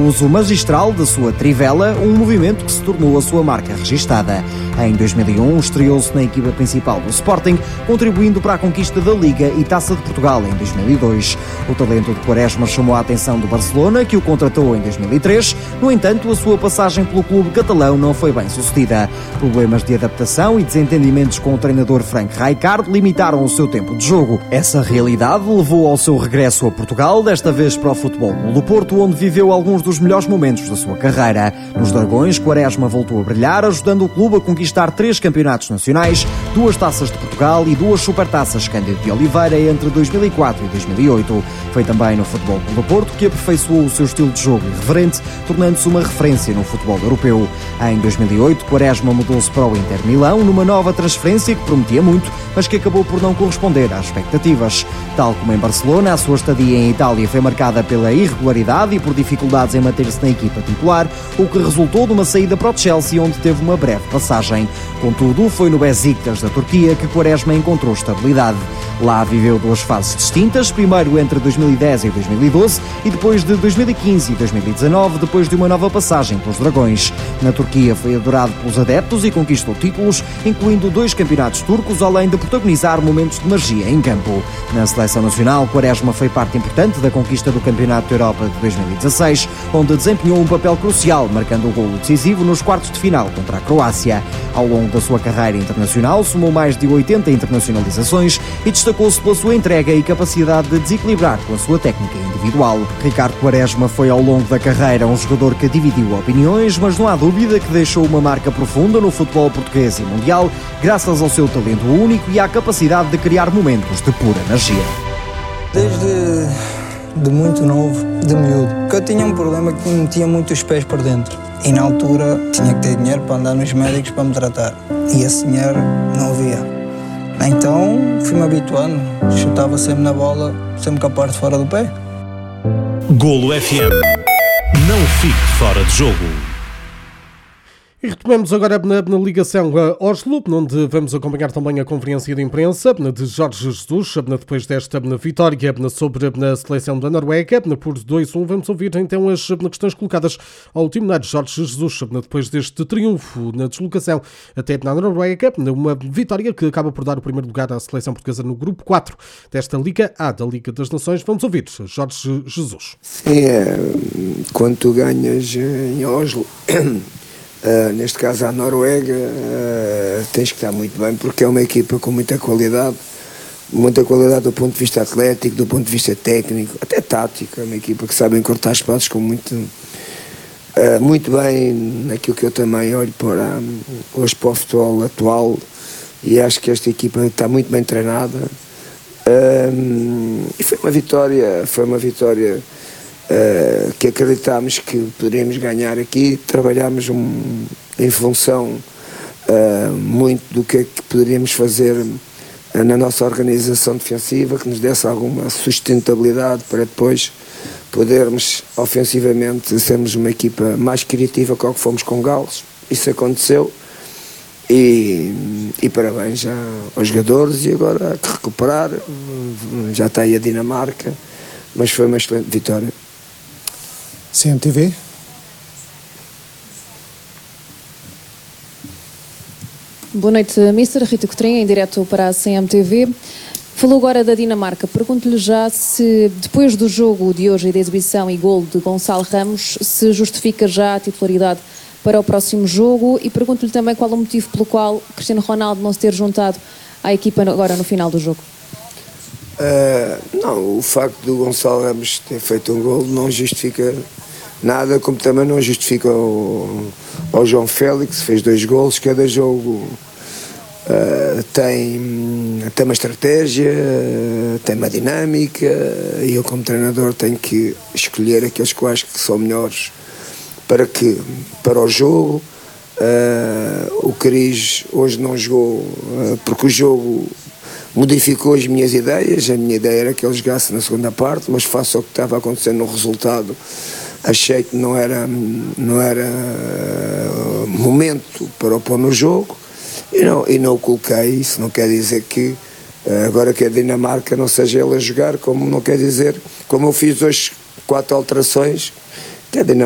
uso magistral da sua trivela, um movimento que se tornou a sua marca registada. Em 2001, estreou-se na equipa principal do Sporting, contribuindo para a conquista da Liga e Taça de Portugal em 2002. O talento de Quaresma chamou a atenção do Barcelona, que o contratou em 2003. No entanto, a sua passagem pelo clube catalão não foi bem sucedida. Problemas de adaptação e desentendimentos com o treinador Frank Rijkaard limitaram o seu tempo de jogo. Essa realidade levou ao seu regresso a Portugal, desta vez para o Futebol Clube do Porto, onde viveu alguns dos melhores momentos da sua carreira. Nos Dragões, Quaresma voltou a brilhar, ajudando o clube a conquistar 3 campeonatos nacionais, 2 taças de Portugal e 2 supertaças Cândido de Oliveira entre 2004 e 2008. Foi também no Futebol Clube do Porto que aperfeiçoou o seu estilo de jogo irreverente, tornando-se uma referência no futebol europeu. Em 2008, Quaresma mudou-se para o Inter Milão numa nova transferência que prometia muito, mas que acabou por não corresponder às expectativas. Tal como em Barcelona, a sua estadia em Itália foi marcada pela irregularidade e por dificuldades em manter-se na equipa titular, o que resultou de uma saída para o Chelsea, onde teve uma breve passagem. Contudo, foi no Besiktas da Turquia que Quaresma encontrou estabilidade. Lá viveu 2 fases distintas, primeiro entre 2010 e 2012 e depois de 2015 e 2019, depois de uma nova passagem pelos Dragões. Na Turquia foi adorado pelos adeptos e conquistou títulos, incluindo 2 campeonatos turcos, além de protagonizar momentos de magia em campo. Na seleção nacional, Quaresma foi parte importante da conquista do Campeonato da Europa de 2016, onde desempenhou um papel crucial, marcando o golo decisivo nos quartos de final contra a Croácia. Ao longo da sua carreira internacional, somou mais de 80 internacionalizações e destacou-se pela sua entrega e capacidade de desequilibrar com a sua técnica individual. Ricardo Quaresma foi ao longo da carreira um jogador que dividiu opiniões, mas não há dúvida que deixou uma marca profunda no futebol português e mundial, graças ao seu talento único e à capacidade de criar momentos de pura magia. Desde muito novo, de miúdo, que eu tinha um problema que me metia muito os pés por dentro. E na altura tinha que ter dinheiro para andar nos médicos para me tratar. E esse dinheiro não havia. Então fui-me habituando, chutava sempre na bola, sempre com a parte fora do pé. Golo FM. Não fique fora de jogo. E retomamos agora na ligação a Oslo, onde vamos acompanhar também a conferência de imprensa de Jorge Jesus, depois desta vitória sobre a seleção da Noruega, por 2-1. Vamos ouvir então as questões colocadas ao último de Jorge Jesus, depois deste triunfo na deslocação até na Noruega, uma vitória que acaba por dar o primeiro lugar à seleção portuguesa no grupo 4 desta Liga A, da Liga das Nações. Vamos ouvir Jorge Jesus. Sim, quando tu ganhas em Oslo... neste caso a Noruega, tens que estar muito bem, porque é uma equipa com muita qualidade do ponto de vista atlético, do ponto de vista técnico, até tático. É uma equipa que sabe encurtar espaços com muito bem naquilo que eu também olho hoje para o futebol atual, e acho que esta equipa está muito bem treinada, e foi uma vitória que acreditámos que poderíamos ganhar aqui. Trabalhámos em função muito do que é que poderíamos fazer na nossa organização defensiva, que nos desse alguma sustentabilidade para depois podermos ofensivamente sermos uma equipa mais criativa que o que fomos com Gales. Isso aconteceu e parabéns já aos jogadores, e agora há que recuperar. Já está aí a Dinamarca, mas foi uma excelente vitória. CMTV. Boa noite, Mr. Rita Cotrim, em direto para a CMTV. Falou agora da Dinamarca. Pergunto-lhe já se, depois do jogo de hoje e da exibição e golo de Gonçalo Ramos, se justifica já a titularidade para o próximo jogo, e pergunto-lhe também qual o motivo pelo qual Cristiano Ronaldo não se ter juntado à equipa agora no final do jogo. Não, o facto do Gonçalo Ramos ter feito um golo não justifica nada, como também não justifica ao João Félix. Fez 2 golos, cada jogo tem uma estratégia, tem uma dinâmica, e eu como treinador tenho que escolher aqueles que eu acho que são melhores para o jogo. O Cris hoje não jogou porque o jogo modificou as minhas ideias. A minha ideia era que ele jogasse na segunda parte, mas face ao que estava acontecendo no resultado, achei que não era momento para o pôr no jogo, e não o coloquei. Isso não quer dizer que agora que a Dinamarca não seja ele a jogar, como não quer dizer, como eu fiz hoje 4 alterações, que a Dinamarca